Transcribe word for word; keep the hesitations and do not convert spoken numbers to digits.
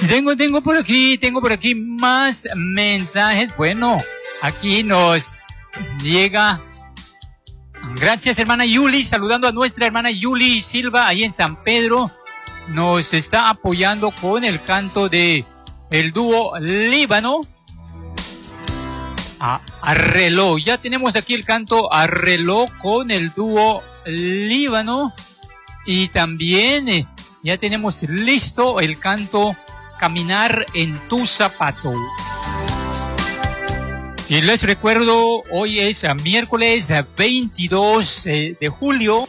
Tengo, tengo por aquí, tengo por aquí más mensajes. Bueno, aquí nos llega. Gracias, hermana Yuli, saludando a nuestra hermana Yuli Silva, ahí en San Pedro. Nos está apoyando con el canto de el dúo Líbano. A, Arregló, ya tenemos aquí el canto Arregló con el dúo Líbano. Y también eh, ya tenemos listo el canto Caminar en tu zapato. Y les recuerdo, hoy es miércoles veintidós de julio.